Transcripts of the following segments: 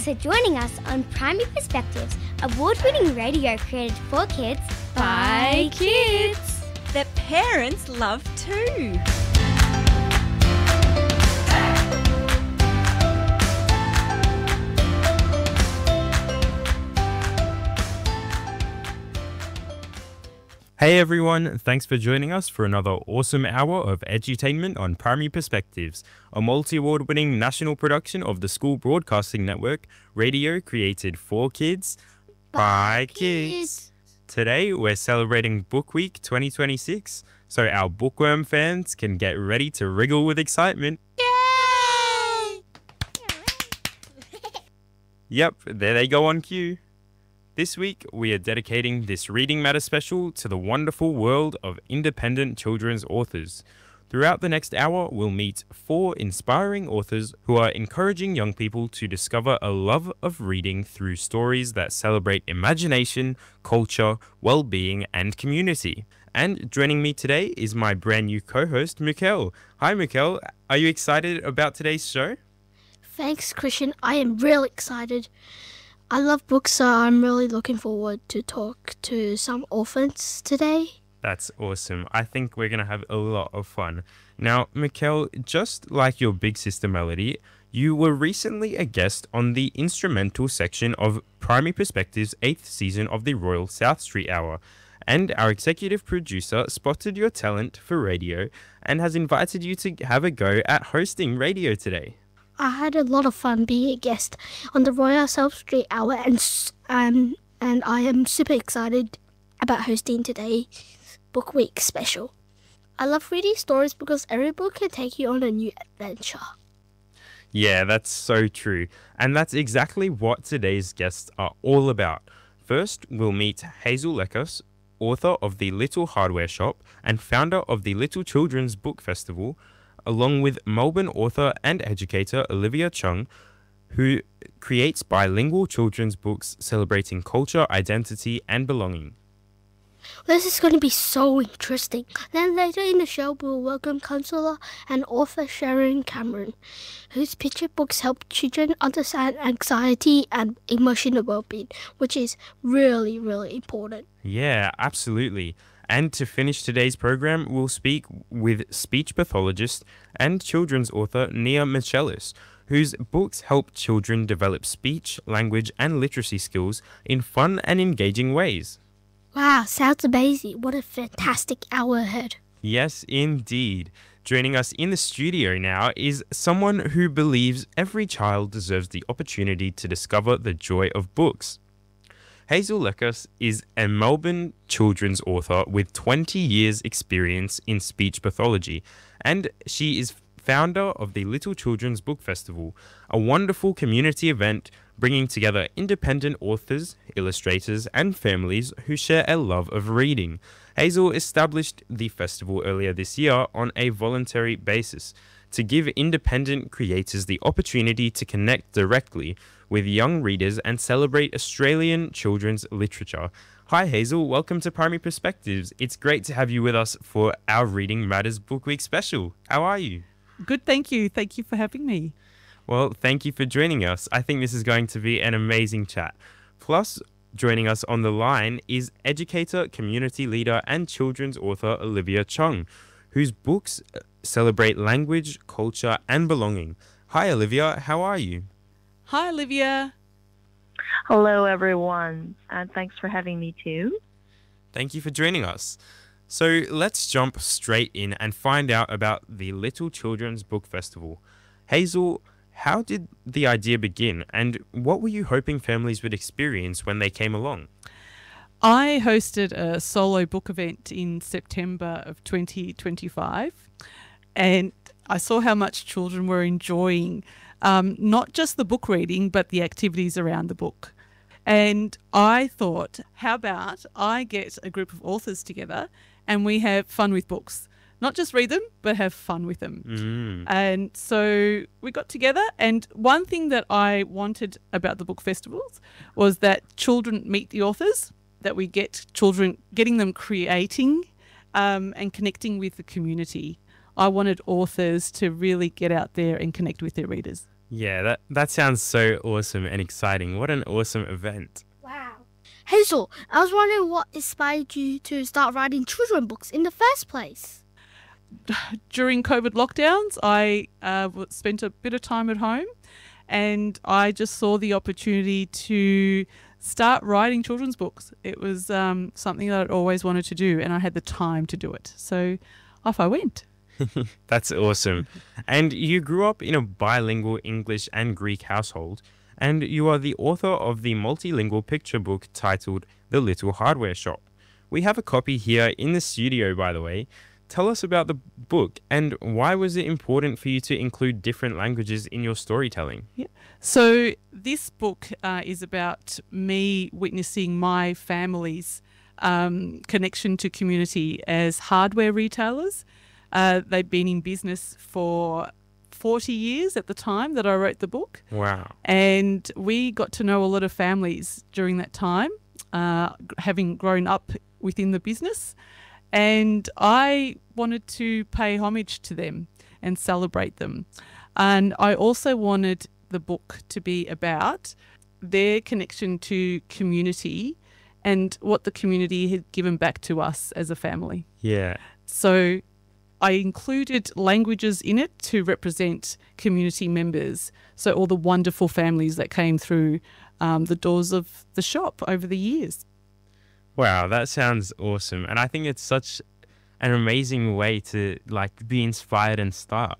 Thanks for joining us on Primary Perspectives, award-winning radio created for kids by kids that parents love too. Hey everyone, thanks for joining us for another awesome hour of edutainment on Primary Perspectives, a multi-award winning national production of the School Broadcasting Network, radio created for kids by kids. Today we're celebrating Book Week 2026, so our bookworm fans can get ready to wriggle with excitement. Yay! Yep, there they go on cue. This week, we are dedicating this Reading Matter special to the wonderful world of independent children's authors. Throughout the next hour, we'll meet 4 inspiring authors who are encouraging young people to discover a love of reading through stories that celebrate imagination, culture, well-being, and community. And joining me today is my brand new co-host, Mikel. Hi, Mikel. Are you excited about today's show? Thanks, Christian. I am really excited. I love books, so I'm really looking forward to talk to some orphans today. That's awesome. I think we're going to have a lot of fun. Now, Mikel, just like your big sister Melody, you were recently a guest on the instrumental section of Primary Perspectives' 8th season of the Royal South Street Hour. And our executive producer spotted your talent for radio and has invited you to have a go at hosting radio today. I had a lot of fun being a guest on the Royal South Street Hour, and I am super excited about hosting today's Book Week special. I love reading stories because every book can take you on a new adventure. Yeah, that's so true. And that's exactly what today's guests are all about. First, we'll meet Hazel Lekas, author of The Little Hardware Shop and founder of the Little Children's Book Festival, along with Melbourne author and educator Olivia Chung, who creates bilingual children's books celebrating culture, identity, and belonging. This is going to be so interesting. Then later in the show, we'll welcome counselor and author Sharon Cameron, whose picture books help children understand anxiety and emotional well-being, which is really, really important. Yeah, absolutely. And to finish today's program, we'll speak with speech pathologist and children's author Nia Michelis, whose books help children develop speech, language, and literacy skills in fun and engaging ways. Wow, sounds amazing. What a fantastic hour ahead. Yes, indeed. Joining us in the studio now is someone who believes every child deserves the opportunity to discover the joy of books. Hazel Lekas is a Melbourne children's author with 20 years experience in speech pathology, and she is founder of the Little Children's Book Festival, a wonderful community event bringing together independent authors, illustrators, and families who share a love of reading. Hazel established the festival earlier this year on a voluntary basis to give independent creators the opportunity to connect directly with young readers and celebrate Australian children's literature. Hi Hazel, welcome to Primary Perspectives. It's great to have you with us for our Reading Matters Book Week special. How are you? Good, thank you. Thank you for having me. Well, thank you for joining us. I think this is going to be an amazing chat. Plus, joining us on the line is educator, community leader, and children's author Olivia Chung, whose books celebrate language, culture, and belonging. Hi Olivia, how are you? Hi, Olivia. Hello, everyone, and thanks for having me too. Thank you for joining us. So let's jump straight in and find out about the Little Children's Book Festival. Hazel, how did the idea begin, and what were you hoping families would experience when they came along? I hosted a solo book event in September of 2025, and I saw how much children were enjoying not just the book reading, but the activities around the book. And I thought, how about I get a group of authors together and we have fun with books. Not just read them, but have fun with them. And so we got together, and one thing that I wanted about the book festivals was that children meet the authors, that we get children, getting them creating and connecting with the community. I wanted authors to really get out there and connect with their readers. Yeah, that sounds so awesome and exciting. What an awesome event. Wow. Hazel, I was wondering what inspired you to start writing children's books in the first place. During COVID lockdowns, I spent a bit of time at home, and I just saw the opportunity to start writing children's books. It was something that I'd always wanted to do, and I had the time to do it. So off I went. That's awesome. And you grew up in a bilingual English and Greek household, and you are the author of the multilingual picture book titled The Little Hardware Shop. We have a copy here in the studio, by the way. Tell us about the book, and why was it important for you to include different languages in your storytelling? Yeah. So this book is about me witnessing my family's connection to community as hardware retailers. They'd been in business for 40 years at the time that I wrote the book. Wow. And we got to know a lot of families during that time, having grown up within the business. And I wanted to pay homage to them and celebrate them. And I also wanted the book to be about their connection to community and what the community had given back to us as a family. Yeah. So I included languages in it to represent community members. So all the wonderful families that came through the doors of the shop over the years. Wow, that sounds awesome. And I think it's such an amazing way to be inspired and start.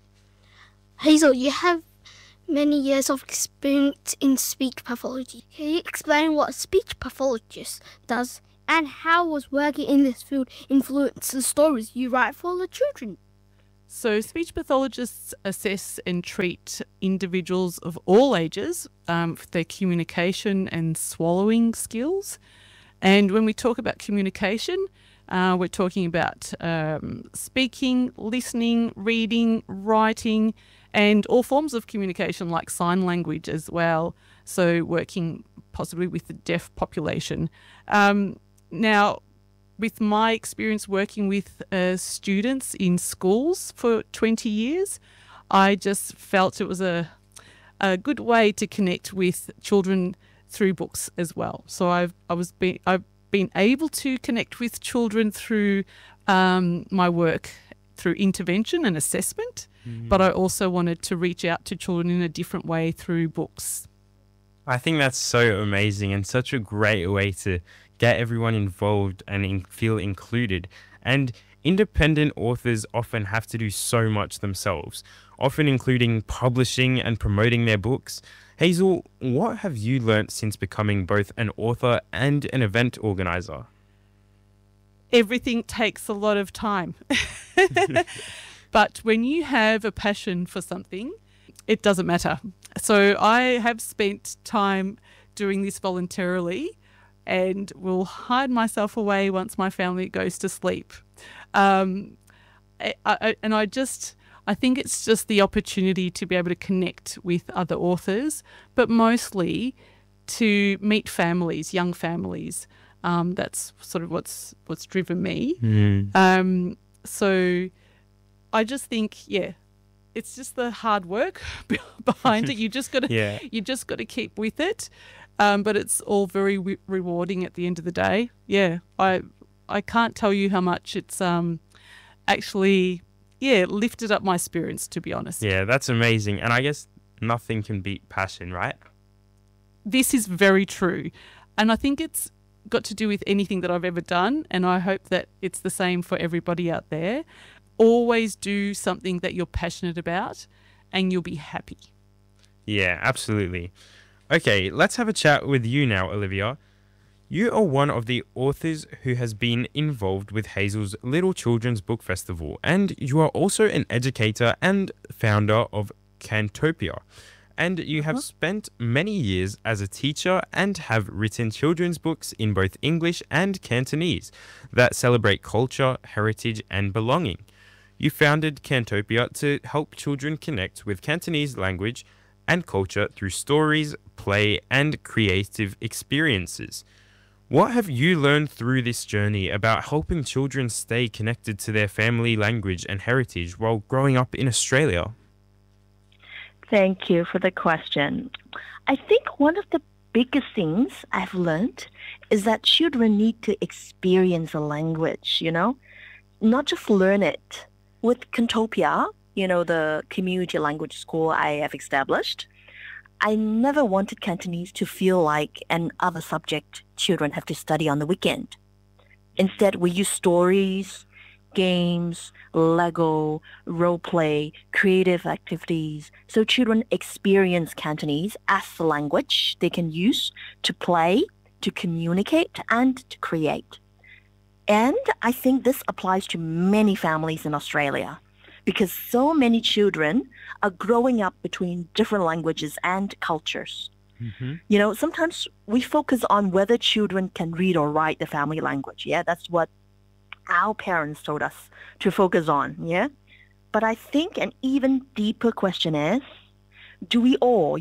Hazel, you have many years of experience in speech pathology. Can you explain what a speech pathologist does and how was working in this field influence the stories you write for the children? So speech pathologists assess and treat individuals of all ages for their communication and swallowing skills. And when we talk about communication, we're talking about speaking, listening, reading, writing, and all forms of communication like sign language as well. So working possibly with the deaf population. Now, with my experience working with students in schools for 20 years, I just felt it was a good way to connect with children through books as well. So I've been able to connect with children through my work through intervention and assessment, but I also wanted to reach out to children in a different way through books. I think that's so amazing and such a great way to get everyone involved and feel included. And independent authors often have to do so much themselves, often including publishing and promoting their books. Hazel, what have you learnt since becoming both an author and an event organizer? Everything takes a lot of time. But when you have a passion for something, it doesn't matter. So I have spent time doing this voluntarily and will hide myself away once my family goes to sleep. I think it's just the opportunity to be able to connect with other authors, but mostly to meet families, young families. That's sort of what's driven me. So I just think, it's just the hard work behind it. You just got to keep with it. But it's all very rewarding at the end of the day. Yeah, I can't tell you how much it's actually lifted up my spirits, to be honest. Yeah, that's amazing. And I guess nothing can beat passion, right? This is very true. And I think it's got to do with anything that I've ever done. And I hope that it's the same for everybody out there. Always do something that you're passionate about and you'll be happy. Yeah, absolutely. Okay, let's have a chat with you now, Olivia. You are one of the authors who has been involved with Hazel's Little Children's Book Festival, and you are also an educator and founder of Cantopia. And you have spent many years as a teacher and have written children's books in both English and Cantonese that celebrate culture, heritage, and belonging. You founded Cantopia to help children connect with Cantonese language and culture through stories, play, and creative experiences. What have you learned through this journey about helping children stay connected to their family language and heritage while growing up in Australia? Thank you for the question. I think one of the biggest things I've learned is that children need to experience a language, not just learn it. With Cantopia, the community language school I have established, I never wanted Cantonese to feel like an other subject children have to study on the weekend. Instead, we use stories, games, Lego, role play, creative activities, so children experience Cantonese as the language they can use to play, to communicate, and to create. And I think this applies to many families in Australia because so many children are growing up between different languages and cultures. Sometimes we focus on whether children can read or write the family language. Yeah, that's what our parents told us to focus on. Yeah. But I think an even deeper question is, do we all,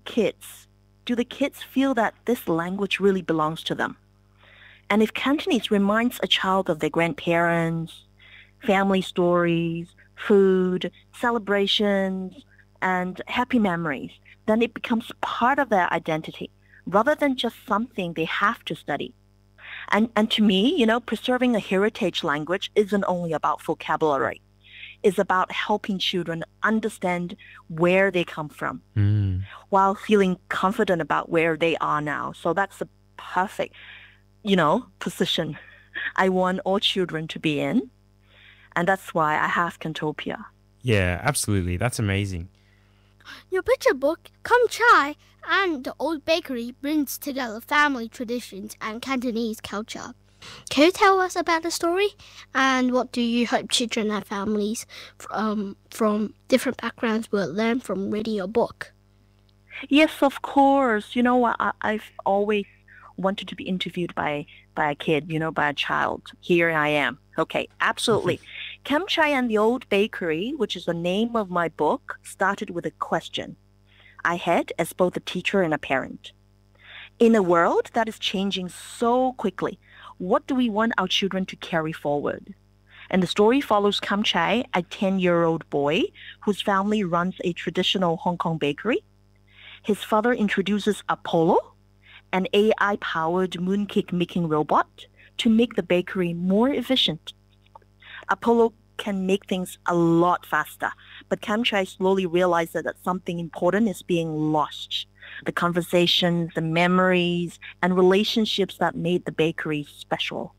do the kids feel that this language really belongs to them? And if Cantonese reminds a child of their grandparents, family stories, food, celebrations, and happy memories, then it becomes part of their identity rather than just something they have to study. And to me, preserving a heritage language isn't only about vocabulary. It's about helping children understand where they come from while feeling confident about where they are now. So that's the perfect, position I want all children to be in. And that's why I have Cantopia. Yeah, absolutely. That's amazing. Your picture book, Come Chai, and the Old Bakery brings together family traditions and Cantonese culture. Can you tell us about the story? And what do you hope children and families from different backgrounds will learn from reading your book? Yes, of course. I've always wanted to be interviewed by a kid, by a child. Here I am. Okay, absolutely. Kam Chai and the Old Bakery, which is the name of my book, started with a question I had as both a teacher and a parent. In a world that is changing so quickly, what do we want our children to carry forward? And the story follows Kam Chai, a 10-year-old boy whose family runs a traditional Hong Kong bakery. His father introduces Apollo, an AI-powered mooncake making robot, to make the bakery more efficient. Apollo can make things a lot faster, but Kam Chai slowly realizes that something important is being lost. The conversations, the memories, and relationships that made the bakery special.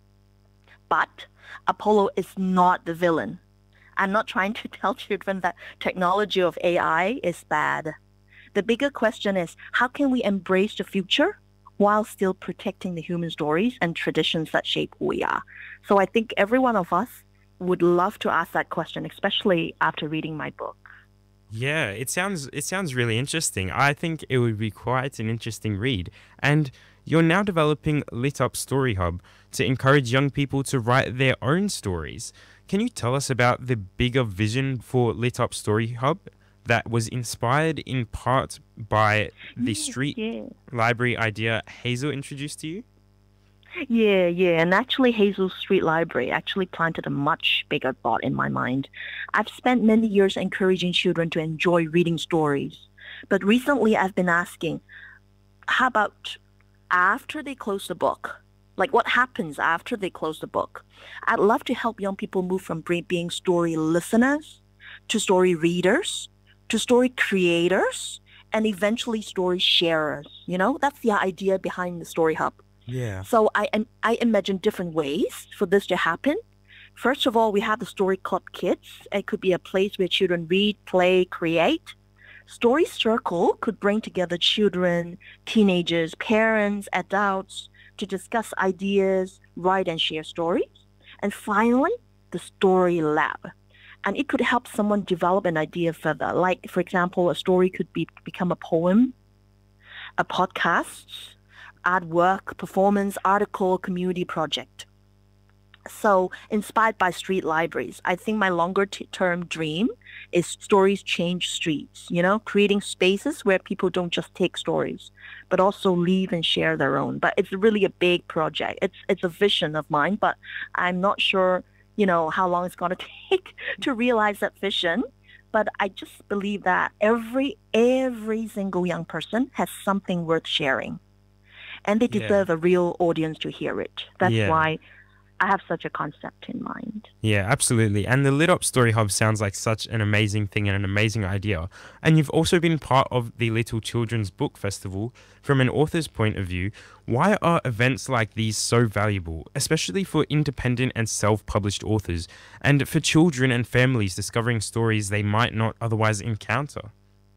But Apollo is not the villain. I'm not trying to tell children that technology of AI is bad. The bigger question is, how can we embrace the future while still protecting the human stories and traditions that shape who we are? So I think every one of us would love to ask that question, especially after reading my book. Yeah, it sounds really interesting. I think it would be quite an interesting read. And you're now developing Lit Up Story Hub to encourage young people to write their own stories. Can you tell us about the bigger vision for Lit Up Story Hub that was inspired in part by the street library idea Hazel introduced to you? Yeah. And actually Hazel's Street Library actually planted a much bigger thought in my mind. I've spent many years encouraging children to enjoy reading stories. But recently I've been asking, how about after they close the book? Like what happens after they close the book? I'd love to help young people move from being story listeners to story readers to story creators and eventually story sharers. That's the idea behind the Story Hub. Yeah. So I imagine different ways for this to happen. First of all, we have the Story Club Kids. It could be a place where children read, play, create. Story Circle could bring together children, teenagers, parents, adults to discuss ideas, write and share stories. And finally, the Story Lab. And it could help someone develop an idea further. Like, for example, a story could become a poem, a podcast, artwork, performance, article, community project. So inspired by street libraries, I think my longer term dream is stories change streets, creating spaces where people don't just take stories, but also live and share their own. But it's really a big project. It's a vision of mine, but I'm not sure, how long it's going to take to realize that vision. but I just believe that every single young person has something worth sharing, and they Yeah. deserve a real audience to hear it. That's Yeah. why I have such a concept in mind. Yeah, absolutely. And the Lit Up Story Hub sounds like such an amazing thing and an amazing idea. And you've also been part of the Little Children's Book Festival. From an author's point of view, why are events like these so valuable, especially for independent and self-published authors, and for children and families discovering stories they might not otherwise encounter?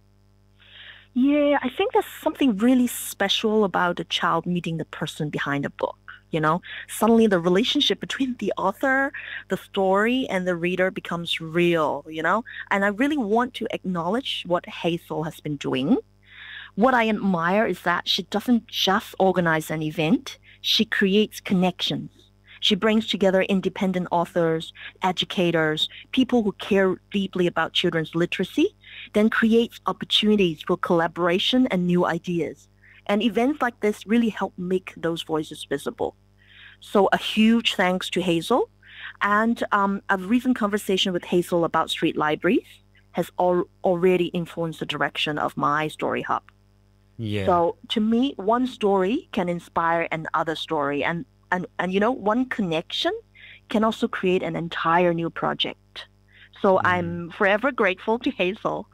Yeah, I think there's something really special about a child meeting the person behind a book. Suddenly the relationship between the author, the story, and the reader becomes real, And I really want to acknowledge what Hazel has been doing. What I admire is that she doesn't just organize an event, she creates connections. She brings together independent authors, educators, people who care deeply about children's literacy, then creates opportunities for collaboration and new ideas. And events like this really help make those voices visible. So a huge thanks to Hazel. And a recent conversation with Hazel about street libraries has already influenced the direction of my story hub. Yeah. So to me, one story can inspire another story. And one connection can also create an entire new project. So I'm forever grateful to Hazel.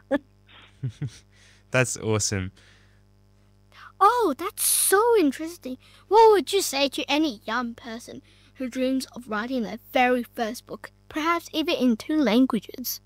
That's awesome. Oh, that's so interesting. What would you say to any young person who dreams of writing their very first book, perhaps even in 2 languages?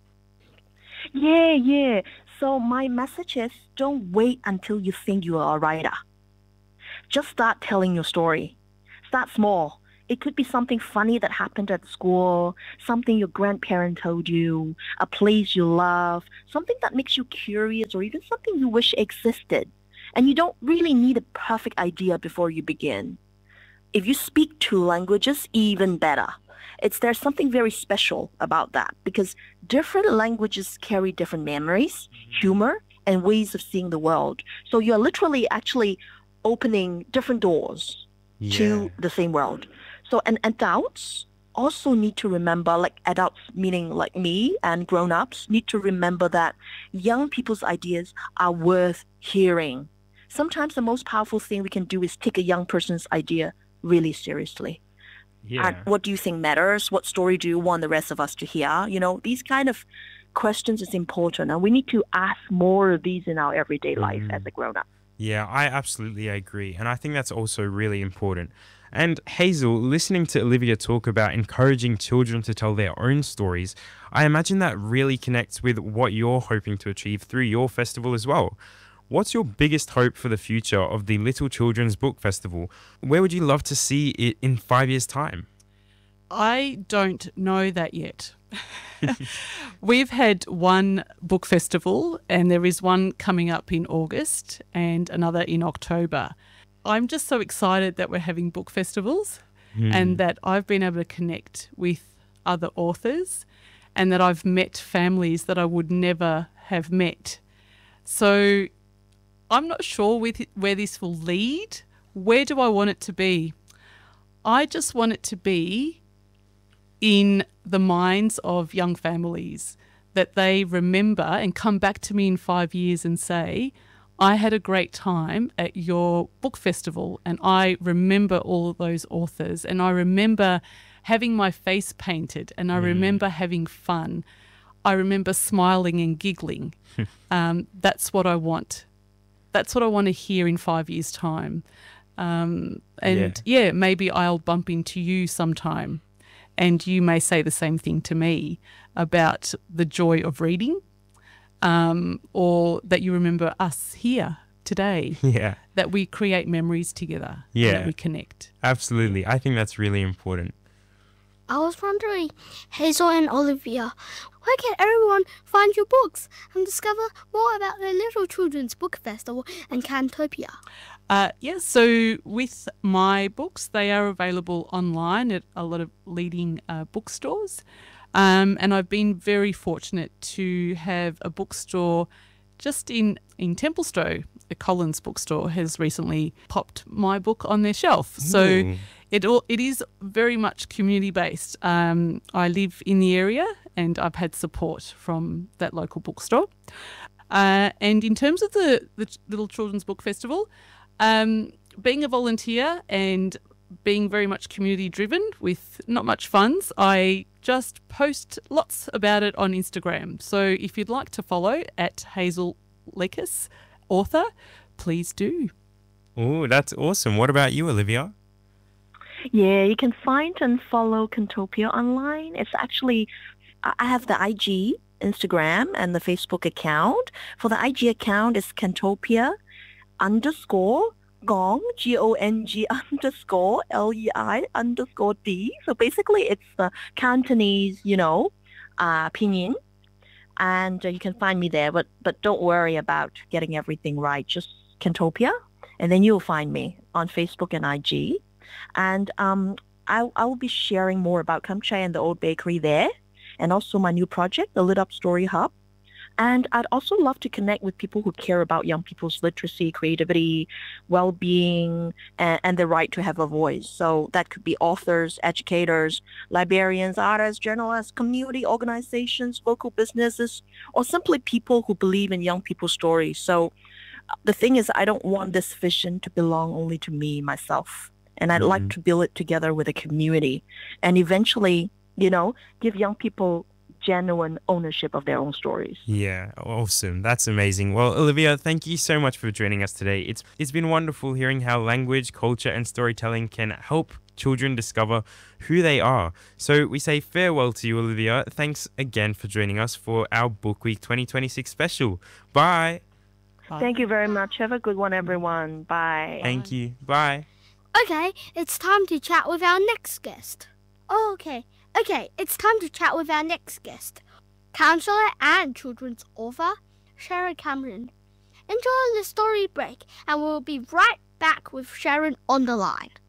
Yeah. So my message is, don't wait until you think you are a writer. Just start telling your story. Start small. It could be something funny that happened at school, something your grandparent told you, a place you love, something that makes you curious, or even something you wish existed. And you don't really need a perfect idea before you begin. If you speak 2 languages, even better. There's something very special about that, because different languages carry different memories, humor, and ways of seeing the world. So you're literally actually opening different doors to the same world. So and adults also need to remember, like adults meaning like me and grown-ups, need to remember that young people's ideas are worth hearing. Sometimes the most powerful thing we can do is take a young person's idea really seriously. Yeah. And what do you think matters? What story do you want the rest of us to hear? These kind of questions is important, and we need to ask more of these in our everyday life as a grown-up. Yeah, I absolutely agree. And I think that's also really important. And Hazel, listening to Olivia talk about encouraging children to tell their own stories, I imagine that really connects with what you're hoping to achieve through your festival as well. What's your biggest hope for the future of the Little Children's Book Festival? Where would you love to see it in 5 years' time? I don't know that yet. We've had one book festival, and there is one coming up in August and another in October. I'm just so excited that we're having book festivals and that I've been able to connect with other authors and that I've met families that I would never have met. So I'm not sure where this will lead. Where do I want it to be? I just want it to be in the minds of young families, that they remember and come back to me in 5 years and say, I had a great time at your book festival and I remember all of those authors and I remember having my face painted and I remember having fun. I remember smiling and giggling. That's what I want. That's what I want to hear in 5 years' time. Maybe I'll bump into you sometime and you may say the same thing to me about the joy of reading, or that you remember us here today. Yeah. That we create memories together. Yeah. And that we connect. Absolutely. I think that's really important. I was wondering, Hazel and Olivia, where can everyone find your books and discover more about the Little Children's Book Festival and Cantopia? So with my books, they are available online at a lot of leading bookstores. And I've been very fortunate to have a bookstore just in Templestowe. The Collins bookstore has recently popped my book on their shelf. So It is very much community based. I live in the area and I've had support from that local bookstore. And in terms of the Little Children's Book Festival, being a volunteer and being very much community driven with not much funds, I just post lots about it on Instagram. So if you'd like to follow at Hazel Lekas, author, please do. Oh, that's awesome. What about you, Olivia? Yeah, you can find and follow Cantopia online. It's actually, I have the IG, Instagram, and the Facebook account. For the IG account, it's Cantopia _ Gong, Gong _ LEI _ D. So basically it's the Cantonese, pinyin. And you can find me there, but don't worry about getting everything right. Just Cantopia, and then you'll find me on Facebook and IG. And I will be sharing more about Kum Chai and the Old Bakery there, and also my new project, the Lit Up Story Hub. And I'd also love to connect with people who care about young people's literacy, creativity, well-being, and the right to have a voice. So that could be authors, educators, librarians, artists, journalists, community organizations, local businesses, or simply people who believe in young people's stories. So the thing is, I don't want this vision to belong only to me, myself. And I'd like to build it together with a community and eventually, give young people genuine ownership of their own stories. Yeah, awesome. That's amazing. Well, Olivia, thank you so much for joining us today. It's been wonderful hearing how language, culture, and storytelling can help children discover who they are. So we say farewell to you, Olivia. Thanks again for joining us for our Book Week 2026 special. Bye. Bye. Thank you very much. Have a good one, everyone. Bye. Thank you. Bye. Okay, it's time to chat with our next guest. Oh, okay. Okay, it's time to chat with our next guest, counselor and children's author, Sharon Cameron. Enjoy the story break, and we'll be right back with Sharon on the line.